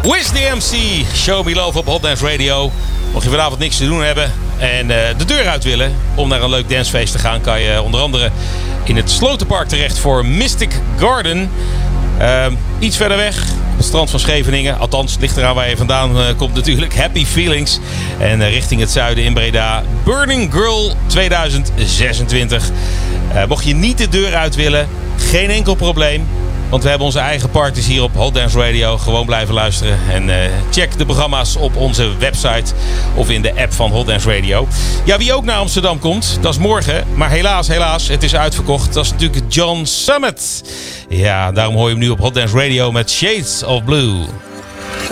Wiz the MC, Show Me Love op Hot Dance Radio. Mocht je vanavond niks te doen hebben en de deur uit willen om naar een leuk dancefeest te gaan, kan je onder andere in het Slotenpark terecht voor Mystic Garden. Iets verder weg, op het strand van Scheveningen. Althans, het ligt eraan waar je vandaan komt natuurlijk. Happy Feelings. En richting het zuiden in Breda, Burning Girl 2026. Mocht je niet de deur uit willen, geen enkel probleem. Want we hebben onze eigen parties hier op Hot Dance Radio. Gewoon blijven luisteren. En check de programma's op onze website of in de app van Hot Dance Radio. Ja, wie ook naar Amsterdam komt, dat is morgen. Maar helaas, het is uitverkocht. Dat is natuurlijk John Summit. Ja, daarom hoor je hem nu op Hot Dance Radio met Shades of Blue.